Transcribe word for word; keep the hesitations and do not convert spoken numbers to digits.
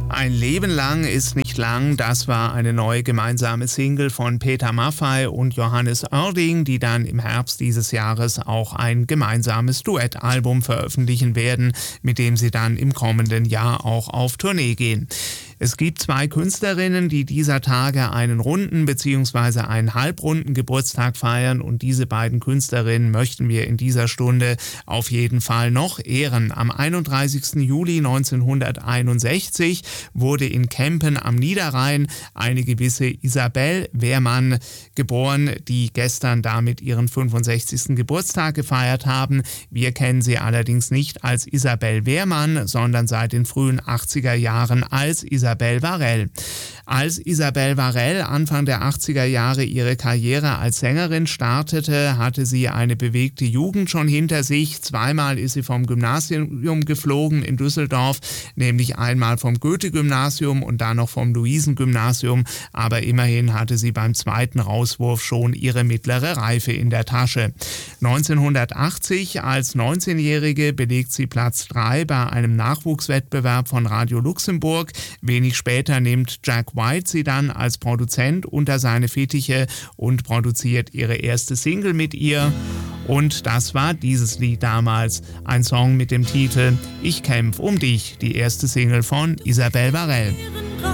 Ein Leben lang ist nicht lang, das war eine neue gemeinsame Single von Peter Maffay und Johannes Oerding, die dann im Herbst dieses Jahres auch ein gemeinsames Duettalbum veröffentlichen werden, mit dem sie dann im kommenden Jahr auch auf Tournee gehen. Es gibt zwei Künstlerinnen, die dieser Tage einen runden bzw. einen halbrunden Geburtstag feiern, und diese beiden Künstlerinnen möchten wir in dieser Stunde auf jeden Fall noch ehren. Am einunddreißigsten Juli neunzehnhunderteinundsechzig wurde in Kempen am Niederrhein eine gewisse Isabel Wehrmann geboren, die gestern damit ihren fünfundsechzigsten Geburtstag gefeiert haben. Wir kennen sie allerdings nicht als Isabel Wehrmann, sondern seit den frühen achtziger Jahren als Isabel Isabelle Varell. Als Isabelle Varell Anfang der achtziger Jahre ihre Karriere als Sängerin startete, hatte sie eine bewegte Jugend schon hinter sich. Zweimal ist sie vom Gymnasium geflogen in Düsseldorf, nämlich einmal vom Goethe-Gymnasium und dann noch vom Luisen-Gymnasium. Aber immerhin hatte sie beim zweiten Rauswurf schon ihre mittlere Reife in der Tasche. neunzehnhundertachtzig als neunzehnjährige belegt sie Platz drei bei einem Nachwuchswettbewerb von Radio Luxemburg. Wenig später nimmt Jack White sie dann als Produzent unter seine Fittiche und produziert ihre erste Single mit ihr. Und das war dieses Lied damals, ein Song mit dem Titel Ich kämpf um dich, die erste Single von Isabelle Varell.